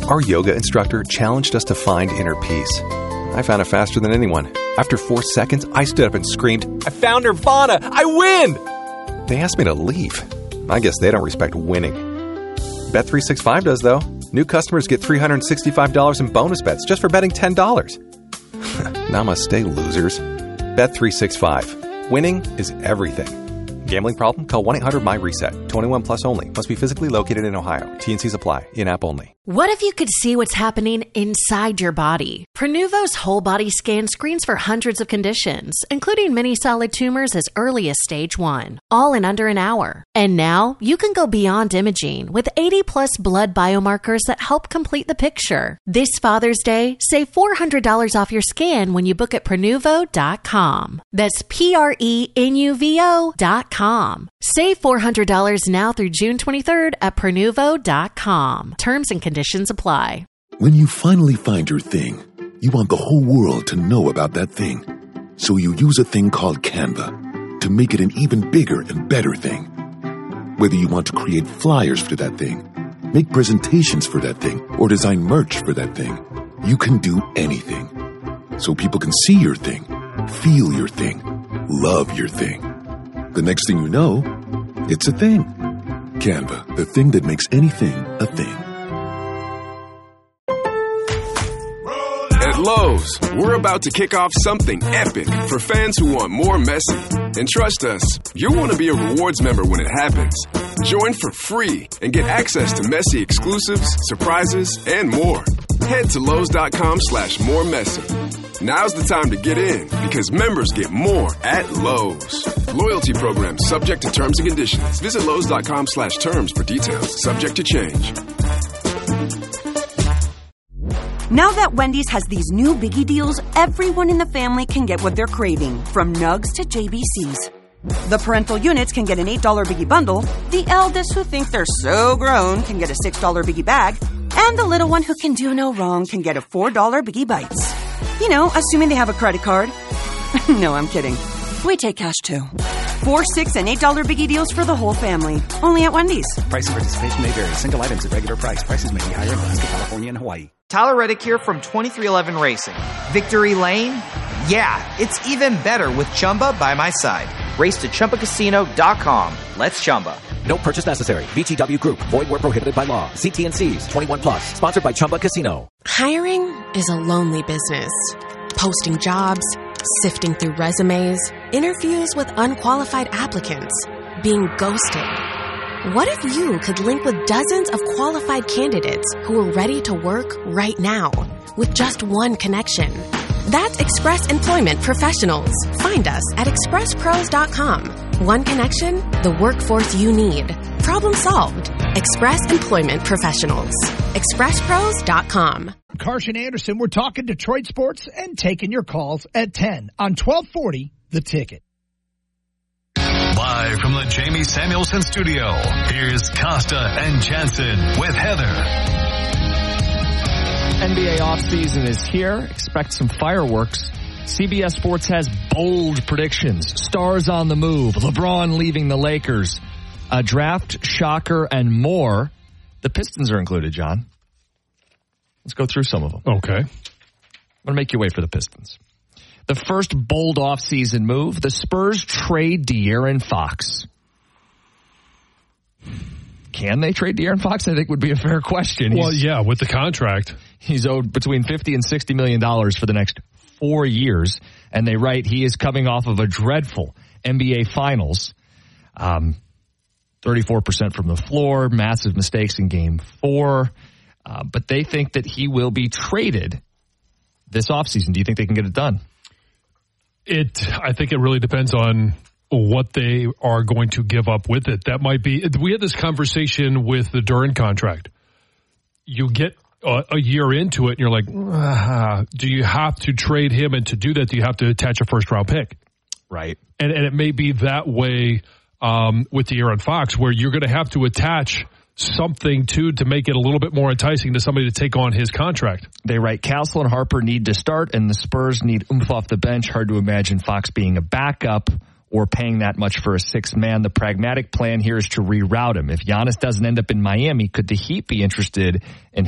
Our yoga instructor challenged us to find inner peace. I found it faster than anyone. After 4 seconds, I stood up and screamed, "I found Nirvana! I win!" They asked me to leave. I guess they don't respect winning. Bet365 does, though. New customers get $365 in bonus bets just for betting $10. Namaste, losers. Bet365. Winning is everything. Gambling problem? Call 1-800-MY-RESET. 21 plus only. Must be physically located in Ohio. T&Cs apply. In-app only. What if you could see what's happening inside your body? Prenuvo's whole body scan screens for hundreds of conditions, including many solid tumors as early as stage 1, all in under an hour. And now you can go beyond imaging with 80 plus blood biomarkers that help complete the picture. This Father's Day, save $400 off your scan when you book at Prenuvo.com. That's Prenuvo.com. Save $400 now through June 23rd at Prenuvo.com. Terms and conditions apply. When you finally find your thing, you want the whole world to know about that thing. So you use a thing called Canva to make it an even bigger and better thing. Whether you want to create flyers for that thing, make presentations for that thing, or design merch for that thing, you can do anything. So people can see your thing, feel your thing, love your thing. The next thing you know, it's a thing. Canva, the thing that makes anything a thing. At Lowe's, we're about to kick off something epic for fans who want more Messi. And trust us, you'll want to be a rewards member when it happens. Join for free and get access to Messi exclusives, surprises, and more. Head to Lowe's.com/moremessy. Now's the time to get in because members get more at Lowe's. Loyalty program subject to terms and conditions. Visit Lowe's.com/terms for details. Subject to change. Now that Wendy's has these new biggie deals, everyone in the family can get what they're craving, from nugs to JBCs. The parental units can get an $8 biggie bundle, the eldest who think they're so grown can get a $6 biggie bag, and the little one who can do no wrong can get a $4 biggie bites. You know, assuming they have a credit card. No, I'm kidding. We take cash too. 4, 6, and $8 biggie deals for the whole family. Only at Wendy's. Price and participation may vary. Single items at regular price. Prices may be higher in Alaska, California, and Hawaii. Tyler Reddick here from 2311 Racing. Victory Lane? Yeah, it's even better with Chumba by my side. Race to ChumbaCasino.com. Let's Chumba. No purchase necessary. VGW Group. Void where prohibited by law. See T&Cs. 21 plus. Sponsored by Chumba Casino. Hiring is a lonely business. Posting jobs, sifting through resumes, interviews with unqualified applicants, being ghosted. What if you could link with dozens of qualified candidates who are ready to work right now with just one connection? That's Express Employment Professionals. Find us at expresspros.com. One connection, the workforce you need. Problem solved. Express Employment Professionals. expresspros.com. Carson Anderson, we're talking Detroit sports and taking your calls at 10 on 1240 The Ticket. Live from the Jamie Samuelson studio, here's Costa and Jansen with Heather. NBA offseason is here. Expect some fireworks. CBS Sports has bold predictions. Stars on the move. LeBron leaving the Lakers. A draft shocker and more. The Pistons are included, John. Let's go through some of them. Okay. I'm going to make you wait for the Pistons. The first bold offseason move, the Spurs trade De'Aaron Fox. Can they trade De'Aaron Fox? I think would be a fair question. Well, yeah, with the contract. He's owed between $50 and $60 million for the next 4 years. And they write he is coming off of a dreadful NBA Finals. 34% from the floor, massive mistakes in Game 4. But they think that he will be traded this offseason. Do you think they can get it done? I think it really depends on what they are going to give up with it. That might be, we had this conversation with the Duren contract. You get a year into it and you're like, do you have to trade him? And to do that, do you have to attach a first round pick? Right. And it may be that way with De'Aaron Fox, where you're going to have to attach something to make it a little bit more enticing to somebody to take on his contract. They write, Castle and Harper need to start, and the Spurs need oomph off the bench. Hard to imagine Fox being a backup or paying that much for a sixth man. The pragmatic plan here is to reroute him. If Giannis doesn't end up in Miami, could the Heat be interested in